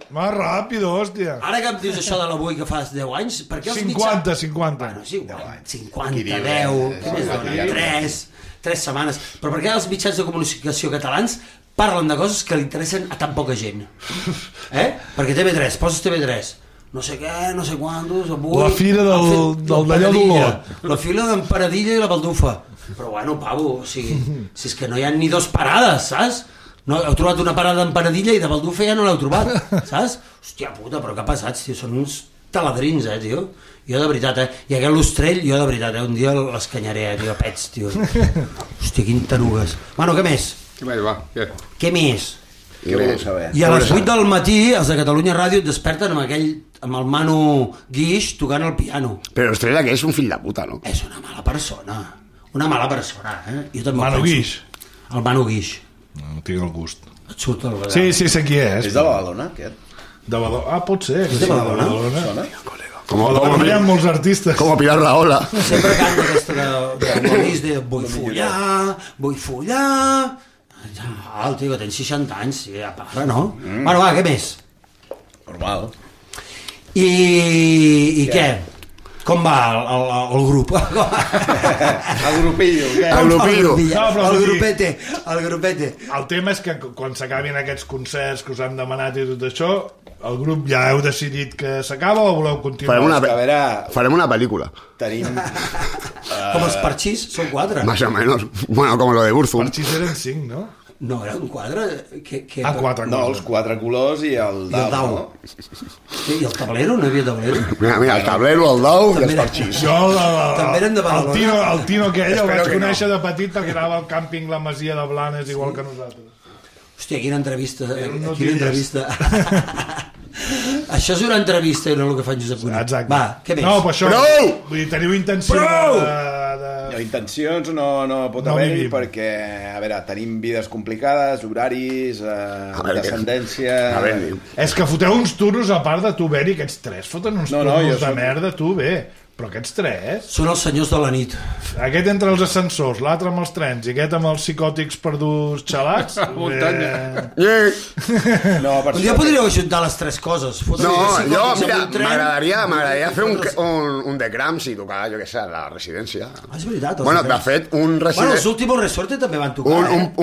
Más ràpido, hòstia. Ara que em dius això de l'avui que fas 10 anys, per què els 50. Bueno, és igual, 50, 10, què més dona? 3 setmanes. Però per què els mitjans de comunicació catalans parlen de coses que li interessen a tan poca gent? Perquè TV3, poses TV3, no sé què, no sé quantos, avui... La fira del d'allò d'Olot. La fila d'Emperadilla i la Baldufa. Però bueno, pavo, o sigui, si és que no hi ha ni 2 parades, saps? No, heu trobat una parada d'Emperadilla i de Baldufa ja no l'heu trobat, saps? Hòstia puta, però què ha passat, tio? Són uns taladrins, tio. Jo de veritat, I aquest l'Ostrell, jo de veritat, un dia l'escanyaré, tio, a pets, tio. Hòstia, quin tarugues. Bueno, què més? Què més? I a les 8 del matí els de Catalunya Ràdio et desperten amb el Manu Guix tocant el piano. Però l'Estrella que és un fill de puta, no? És una mala persona. Una mala persona, Jo també Manu Guix? El Manu Guix. No tinc el gust. Et surt el vedal. Sí, sé qui és. És de Badalona, aquest? De Badalona? pot ser. És de Badalona? Sona? Hi ha molts artistes. Com a Pilar Rahola. Sempre canta aquesta de vull follar... El tio que tens 60 anys, ja para, no? Bueno, va, què més? Normal. I què? Com va el grup? El grupillo, què? El grupete. El tema és que quan s'acabin aquests concerts que us han demanat i tot això, el grup ja heu decidit que s'acaba o voleu continuar? Farem una pel·lícula. Tenim... Com els parxís, són 4. Más o menos. Bueno, como lo de Burzum. Parxís eren 5, no? No, eren 4. 4. No, els 4 colors i el dau. I el tablero, no hi havia tablero? Mira, el tablero, el dau i els parxís. Jo també eren de Badalona. El Tino aquell el vaig conèixer de petit perquè anava al càmping La Masia de Blanes igual que nosaltres. Hòstia, quina entrevista. Això és una entrevista i no el que fa en Josep Bonet. Exacte. Va, què més? No, però això... Vull dir, teniu intenció de... Intencions no pot haver-hi perquè, a veure, tenim vides complicades, horaris, descendència... És que foteu uns turnos a part de tu, Beri, aquests 3 foten uns turnos de merda, tu, bé. Però aquests 3... Són els senyors de la nit. Aquest entre els ascensors, l'altre amb els trens i aquest amb els psicòtics perduts xalats... muntanya. Un dia podríeu ajuntar les 3 coses. No, jo, mira, m'agradaria fer un de Grams i tocar, jo què sé, a la residència. És veritat. Bueno, de fet, un resident... Bueno, els últimos resorte també van tocar,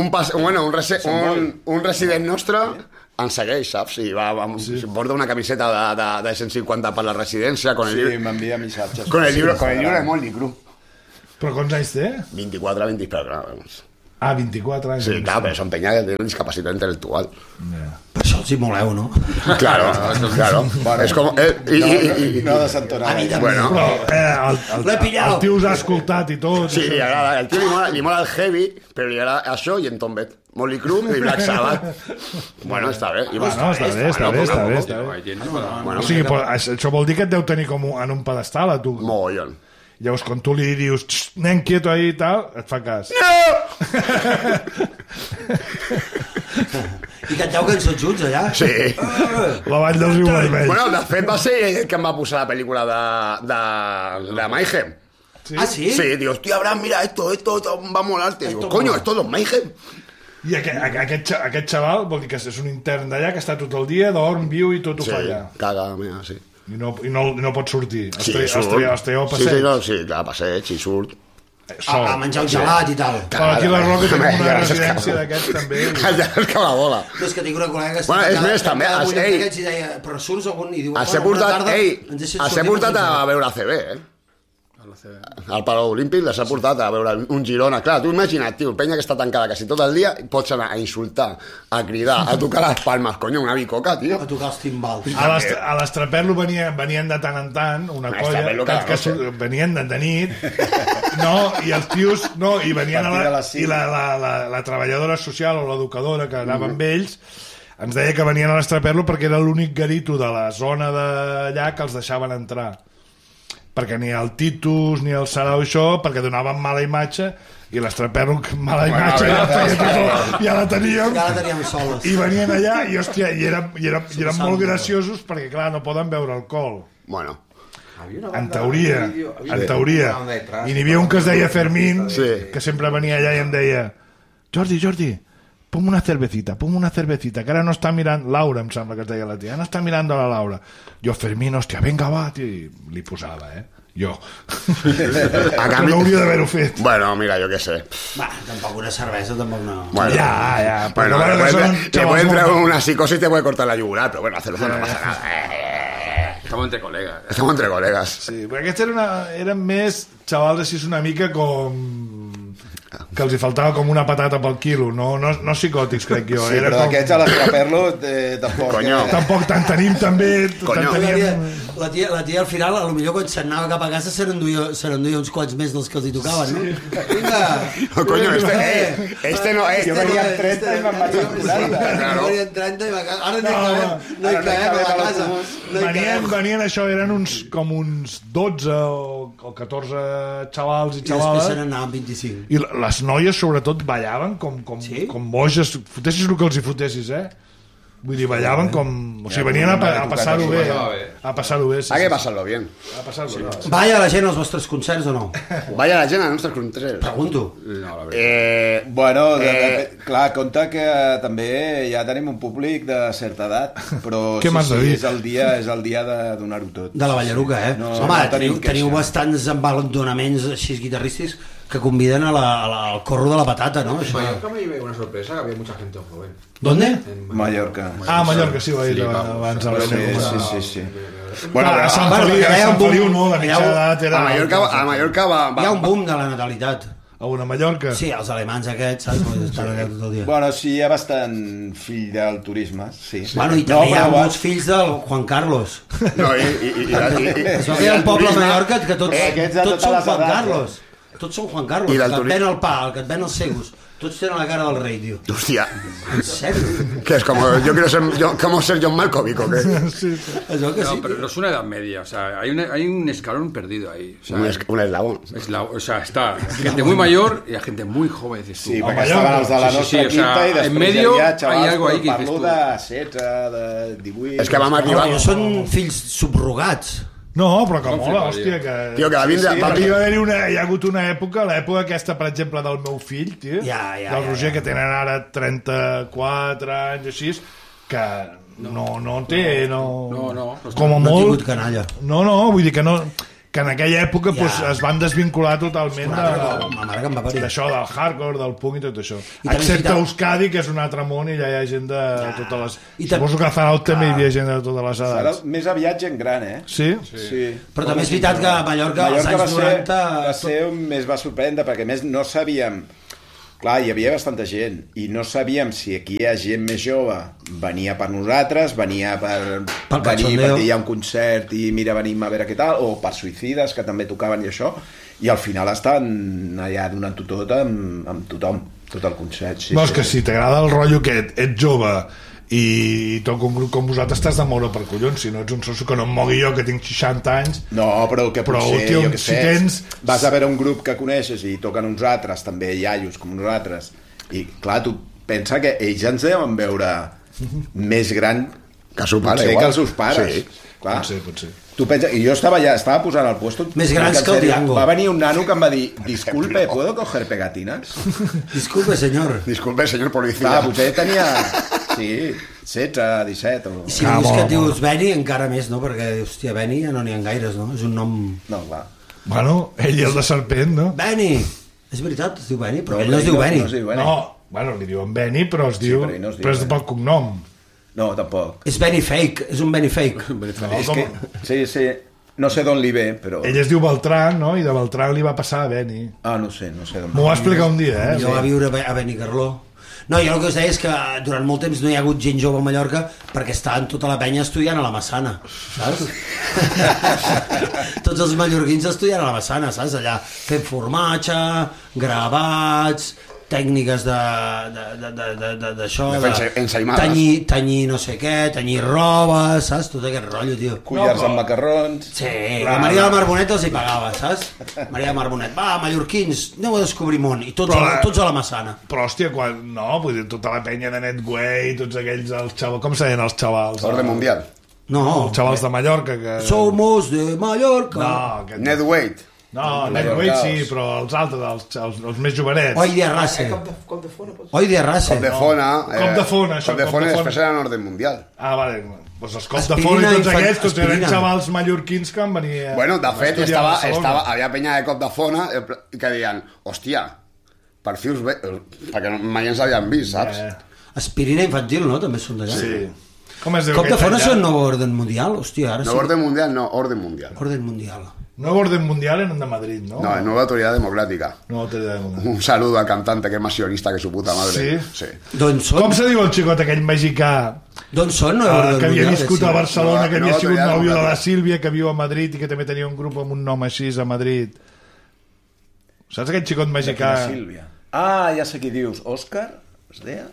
un resident nostre... ens segueix, saps? I porta una camiseta de 150 per la residència con el llibre... Sí, m'envia missatges. Con el llibre de Molly Crew. Però quants anys té? 24, 20, però... 24 anys. Sí, clar, però són penya que tenen discapacitat intel·lectual. Per això els hi moleu, no? Claro. És com... No desentonar. Bueno. El tio us ha escoltat i tot. Sí, li agrada. El tio li mola el heavy, però li agrada això i en Tom Bett. Molly Crew i Black Sabbath. Bueno, està bé. Està bé. O sigui, això vol dir que et deu tenir com en un pedestal a tu. Mogollon. Llavors, quan tu li dius nen quieto ahí i tal, et fa cas. No! I canteu cançons junts, allà? Sí. La Vall del Riu Vermell. Bueno, de fet va ser ell que em va posar la pel·lícula de Mayhem. ¿Sí? Ah, sí? Sí, digo, hostia, Abraham, mira esto va a molarte. Digo, coño, esto es los Mayhem. I aquest xaval vol dir que és un intern d'allà que està tot el dia, dorm, viu i tot ho fa allà. Sí, caga, mira, sí. I no pot sortir. Sí, els traieu a passeig. Sí, clar, a passeig, sí, surt. A menjar un gelat i tal. Aquí a la Roca tenim una residència d'aquests també. Allà és que la bola. És que tinc una col·lega que bueno, és més, també, i deia, però surts algun i diu, has portat a veure ACB, al Palau Olímpic les ha portat a veure un Girona. Clar, tu imagina't, tio, penya que està tancada quasi tot el dia, pots anar a insultar, a cridar, a tocar les palmes, coño, una bicoca, tio. A tocar els timbals. A l'Estraperlo venien de tant en tant una colla que venien de nit, no, i els tios no, i venien i la treballadora social o l'educadora que anava amb ells ens deia que venien a l'Estraperlo perquè era l'únic garito de la zona d'allà que els deixaven entrar, perquè ni el Titus ni el Sarau això, perquè donaven mala imatge i l'Estraperlo mala imatge ja la teníem soles i venien allà i hòstia, i eren molt graciosos perquè clar, no poden beure alcohol, bueno, en teoria i n'hi havia un que es deia Fermín que sempre venia allà i em deia Jordi, pum una cervecita, que ara no està mirant... Laura, em sembla que es deia la tia, no està mirant a la Laura. Jo, Fermín, hòstia, venga, va, tio, i li posava, Jo. No hauria d'haver-ho fet. Bueno, mira, jo què sé. Va, tampoc una cervesa, tampoc no. Bueno, ya. Bueno, te puede entrar una psicosis y te puede cortar la yugular, pero bueno, hacerlo no pasa nada. Estamos entre colegas. Sí, perquè aquests eren més xavals així una mica com... que els hi faltava com una patata pel quilo, no psicòtics, crec jo. Sí, però d'aquests a l'estraperlo tampoc... Conyo. Tampoc tant tenim, també... La tia al final, potser quan s'anava cap a casa se n'enduia uns quants més dels que els hi tocaven, no? Vinga! Oh, coño, este no... Jo venia amb 30 i me'n vaig amb 40. Jo venia amb 30 i no hi cabem a la casa. Venien això, eren com uns 12 o 14 xavals i xavales. I després se n'anaven 25. I les noies, sobretot, ballaven com boges, fotessis el que els hi fotessis, Vull dir, ballaven com... O sigui, venien a passar-ho bé. A passar-ho bé, sí. Hay que pasarlo bien. A passar-ho bé. Vaya la gent als vostres concerts o no? Vaya la gent als nostres concerts. Pregunto. No, la veritat. Bueno, clar, compte que també ja tenim un públic de certa edat, però sí, és el dia de donar-ho tot. De la Ballaruca, No, home, no teniu bastants abandonaments així guitarrístics que conviden al corro de la patata, ¿no? En Mallorca me llevé una sorpresa, que había mucha gente joven. ¿Dónde? En Mallorca. Mallorca, sí, ho he dit abans. Sí. Bueno, a Sant Feliu no, la mitja edat era... A Mallorca va... Hi ha un boom de la natalitat. A una Mallorca? Sí, els alemans aquests, saps? Estan allà tot el dia. Bueno, sí, hi ha bastant fill del turisme, sí. Bueno, i també hi ha molts fills del Juan Carlos. No, Es veu que hi ha un poble a Mallorca que tots són Juan Carlos. Tots són Juan Carlos, el que et ven el pa, el que et ven els segos. Tots tenen la cara del rei, tio. Hostia. ¿En serio? Que es como yo quiero ser como ser John Malkovich, ¿o qué? Sí. No, pero no es una edad media, o sea, hay un escalón perdido ahí. O sea, un eslabón. O sea, está gente muy mayor y gente muy joven. Dices tú. Sí, perquè estaven els de la nostra quinta i després en medio hi havia xavals, hay algo ahí que dices parlo tú. de 16, de 18... És que vam arribar... No, són fills subrogats. No, però que mola, hòstia, que... Tio, que va vindre... Hi ha hagut una època, l'època aquesta, per exemple, del meu fill, tio, del Roger, que tenen ara 34 anys, així, que no té... No. Com a molt... No ha tingut canalla. No, vull dir que no... que en aquella època es van desvincular totalment d'això, del hardcore, del punk i tot això. Excepte Euskadi, que és un altre món, i allà hi ha gent de totes les... Suposo que a Zaraut també hi havia gent de totes les edats. Més aviat gent gran, Sí? Però també és veritat que a Mallorca als anys 90... va ser on més va sorprendre, perquè més no sabíem... Clar, hi havia bastanta gent i no sabíem si aquí hi ha gent més jove, venia per nosaltres, venia per venir perquè hi ha un concert i mira, venim a veure què tal, o per suïcides, que també tocaven i això, i al final estan allà donant-ho tot amb tothom, tot el concert. No, és que si t'agrada el rotllo que ets jove i toca un grup com vosaltres, t'has de moure per collons, si no ets un socio que no em mogui jo, que tinc 60 anys. No, però que potser, tio, si tens... vas a veure un grup que coneixes i toquen uns altres, també iaios com nosaltres, i clar, tu pensa que ells ens deuen veure més gran que el seu pare, que els seus pares. Sí. Clar. Potser. Tu pensa, i jo estava posant al puesto més grans que el Diango. Va venir un nano que em va dir: disculpe, ¿puedo coger pegatinas? Disculpe, senyor policía. Clar, potser tenia 16, 17 o... I si dius que et dius Beni, encara més, no? Perquè, hòstia, Beni ja no n'hi ha gaires, no? És un nom... No, clar. Bueno, ell i el de Serpent, no? Beni! És veritat, es diu Beni, però ell no es diu Beni. No, bueno, li diuen Beni, però es diu... Però és pel cognom. No, tampoc. És Benny Fake, és un Benny Fake. Sí. No sé d'on li ve, però... Ell es diu Beltrán, no? I de Beltrán li va passar a Beni. No sé d'on. M'ho va explicar un dia, Jo va viure a Benicarló. No, jo el que us deia és que durant molt temps no hi ha hagut gent jove a Mallorca perquè estaven tota la penya estudiant a la Massana, saps? Tots els mallorquins estudiant a la Massana, saps? Allà fent formatge, gravats, tècniques d'això, tenyir no sé què, tenyir roba, saps? Tot aquest rotllo, tio. Collars amb macarrons. Sí, la Maria del Marbonet els hi pagava, saps? Maria del Marbonet, va, mallorquins, aneu a descobrir món, i tots a la Massana. Però, hòstia, vull dir, tota la penya de Netway, tots aquells, els xavals, com se deien els xavals? Orden Mundial. No. Els xavals de Mallorca, que... Somos de Mallorca. No, Netway. No, Nightweight sí, però els altres, els més jovenets. Oi de Race. Cop de Fona. Oi de Race. Cop de Fona. Cop de Fona, això. Cop de Fona i després era en orden mundial. Ah, vale. Pues els Cop de Fona i tots aquests, tots eren xavals mallorquins que van venir... Bueno, de fet, havia penya de Cop de Fona que deien, hòstia, per fi us ve... Perquè mai ens havien vist, saps? Aspirina infantil, no? També són d'allà. Sí. Com es diu? Cop de Fona són nou orden mundial? Hòstia, ara sí. No orden mundial, no, orden mundial. Orden mundial. Nuevo orden mundial en de Madrid, ¿no? No, Nueva Autoridad Democrática. Nueva Autoridad Democrática. Un saludo al cantante que es más sionista que su puta madre. Sí? Com se diu el xicot aquell mexicà d'on són? Que havia viscut a Barcelona, que havia sigut nòvio de la Sílvia, que viu a Madrid i que també tenia un grup amb un nom així a Madrid. Saps aquell xicot mexicà? Sílvia. Ah, ja sé qui dius. Òscar? Es deia?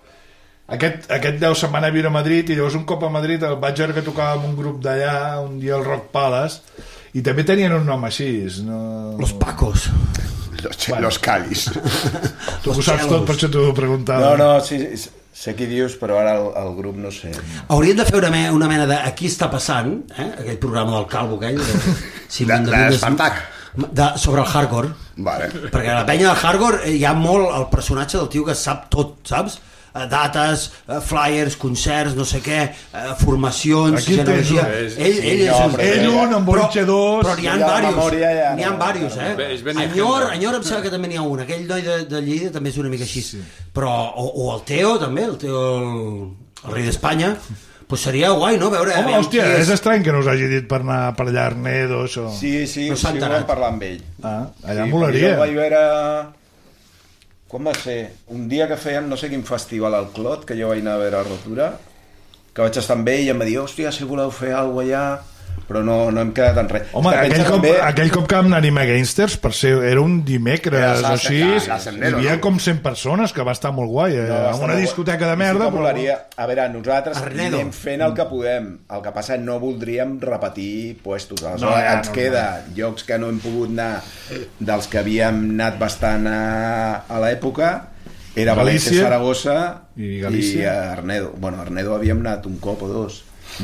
Aquest 10 se'n va anar a viure a Madrid i llavors un cop a Madrid el vaig veure que tocava amb un grup d'allà un dia al Rock Palace i també tenien un nom així, no... Los Pacos. Los Calis. Tu ho saps tot, per això t'ho preguntava. No, sí, sé qui dius, però ara el grup no sé. Hauríem de fer una mena de Aquí està passant, aquell programa del Calvo aquell. D'Espartac. Sobre el hardcore. Vale. Perquè a la penya del hardcore hi ha molt el personatge del tio que sap tot, saps? Dates, flyers, concerts, no sé què, formacions, genealogia. Ell un, amb Boliche 2... Però n'hi ha diversos, Enyor em sembla que també n'hi ha un. Aquell noi de Lleida també és una mica així. Però, o el Teo, també, el Teo, el rei d'Espanya, pues seria guai, no? Veure... Home, hòstia, és estrany que no us hagi dit per anar per allà Arnedo, això. Sí, ho vam parlar amb ell. Allà molaria. Jo vaig veure... Quan va ser? Un dia que fèiem no sé quin festival al Clot, que jo vaig anar a veure a Rotura, que vaig estar amb ell i em va dir, hòstia, si voleu fer alguna cosa allà, però no hem quedat en res. Home, aquell cop que vam anar a Anima Gangsters, per ser, era un dimecres o així, hi havia com 100 persones, que va estar molt guai, en una discoteca de merda. A veure, nosaltres anem fent el que podem, el que passa no voldríem repetir puestos, ens queda llocs que no hem pogut anar, dels que havíem anat bastant a l'època, era València, Saragossa i Arnedo. Bueno, a Arnedo havíem anat un cop o dos.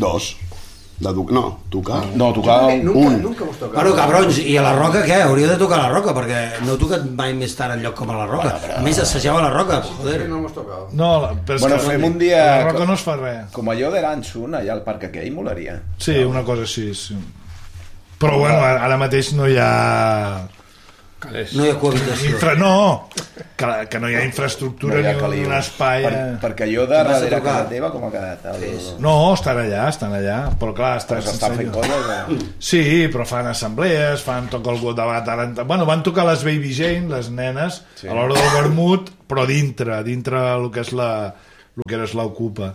Tocar un. Bueno, cabrons, i a la Roca què? Hauria de tocar a la Roca, perquè no he tocat mai més tard en lloc com a la Roca. A més, assajava a la Roca, joder. No, però bueno, fem un dia... A la Roca no es fa res. Com allò de l'Ansun, allà al parc aquell, molaria. Sí, una cosa així, sí. Però bueno, ara mateix no hi ha... No hi ha cohabitació. Que no hi ha infraestructura ni un espai... Perquè allò de darrere casa teva com ha quedat? No, estan allà, però clar... Estan fent coses? Sí, però fan assemblees, toca el debat... Bueno, van tocar les Baby Jane, les nenes, a l'hora del vermut, però dintre el que és l'Ocupa.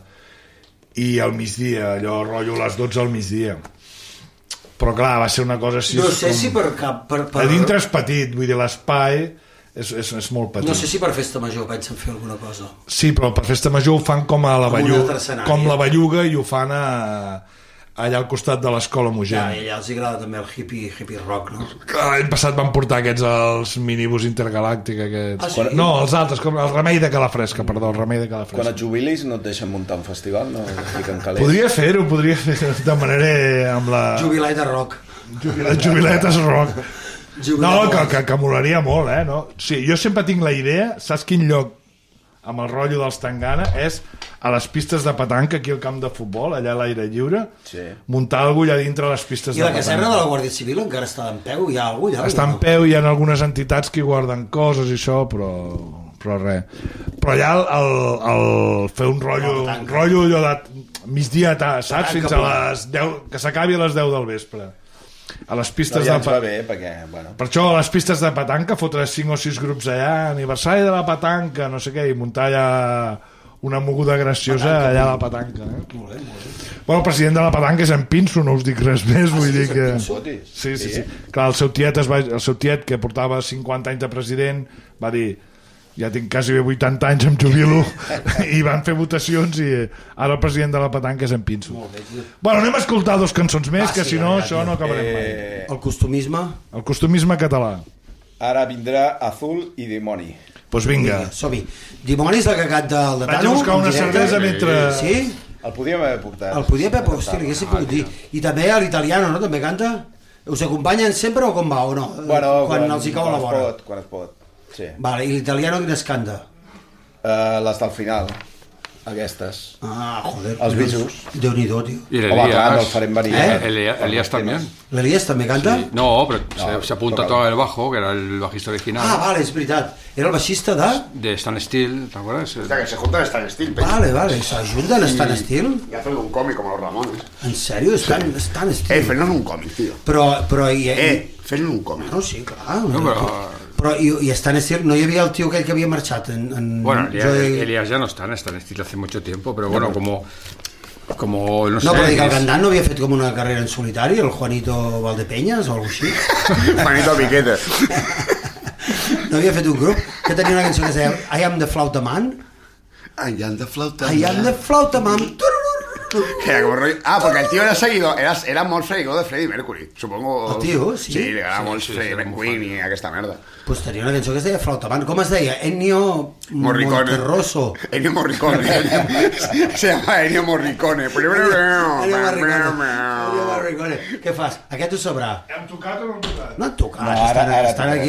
I al migdia, allò rotllo les 12 al migdia. Però clar, va ser una cosa així... No sé si per... A dintre és petit, vull dir, l'espai és molt petit. No sé si per festa major pensen fer alguna cosa. Sí, però per festa major ho fan com a la Belluga i ho fan allà al costat de l'escola Mogent. I allà els agrada també el hippie rock, no? L'any passat van portar els minibús intergalàctic aquests. No, els altres, com el Remei de Calafresca, perdó, el Remei de Calafresca. Quan et jubilis no et deixen muntar un festival, no? Podria fer-ho, demanaré amb la... Jubileta rock. Jubiletes rock. No, que molaria molt, no? Sí, jo sempre tinc la idea, saps quin lloc amb el rotllo dels Tangana és a les pistes de petanca aquí al camp de futbol, allà a l'aire lliure, muntar alguna allà dintre les pistes de petanca. I la caserna de la Guàrdia Civil encara està en peu? Hi ha alguna allà? Està en peu, hi ha algunes entitats que hi guarden coses i això, però res. Però allà el fer un rotllo allò de migdia, saps? Fins a les 10, que s'acabi a les 10 del vespre. A les pistes ja ens va bé, perquè... Per això a les pistes de petanca fotre 5 o 6 grups allà, aniversari de la petanca, no sé què, i muntar allà una moguda graciosa allà a la petanca. Bueno, el president de la petanca és en Pinso, no us dic res més, vull dir que... Sí. Clar, el seu tiet que portava 50 anys de president va dir... Ja tinc quasi 80 anys, em jubilo, i van fer votacions i ara el president de la petanca és en Pinso. Bueno, anem a escoltar 2 cançons més, que si no, això no acabarem mai. El costumisme? El costumisme català. Ara vindrà Azul i Dimoni. Doncs vinga. Som-hi. Dimoni és el que canta el de Tano? Vaig a buscar una cervesa mentre... Sí? El podíem haver portat. El podíem haver portat, hòstia, l'haguéssim pogut dir. I també l'italiano, no? També canta? Us acompanyen sempre o com va, o no? Bueno, quan els hi cau la vora. Quan es pot, sí. Vale, i l'italiano quines canta? Les del final, aquestes. Ah, joder. Els bisos. Déu-n'hi-do, tio. Y el Home, clar, no el Elías. farem venir. Elías también. L'Elias també canta? Sí. No, pero se apunta todo el bajo, que era el bajista original. Ah, vale, és veritat. Era el baixista de Stan Steel, ¿te acuerdas? Hostia, que se juntan Stan Steel. Vale, s'ajunten a Stan Steel? Y hacen un cómic como los Ramones. En sèrio? Stan Steel? Fes-nos un còmic, tio. Però Fes-nos un còmic. No, sí, clar. No, però i Stan Steel, no hi havia el tio aquell que havia marxat? Bueno, Elías ya no está en Stan Steel hace mucho tiempo, pero bueno, como no sé... No, però dic, el Gandán no havia fet com una carrera en solitari, el Juanito Valdepeñas o alguna cosa així? Juanito Piquete. No havia fet un grup que tenia una cançó que es deia I am the Flauta Man? I am the Flauta Man. I am the Flauta Man. Que era como rollo... Ah, porque el tío era seguidor, era molt seguidor de Freddie Mercury, supongo. El tio, sí? Sí, li agradava molt Freddie Mercury i aquesta merda. Pues tenia una cançó que es deia Flauta Man. Com es deia? Ennio Monterroso. Ennio Morricone. Se llama Ennio Morricone. Ennio Morricone. Què fas? Aquest ho sabrà. Hem tocat o no hem tocat? No han tocat,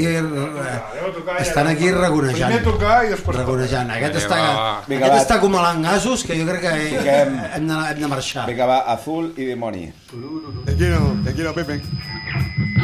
estan aquí regonejant. Primer tocar i després regonejant. Aquest està acumulant gasos que jo crec que hem de marxar. Vinga, va, Azul i Dimoni. Te quiero, Pepe.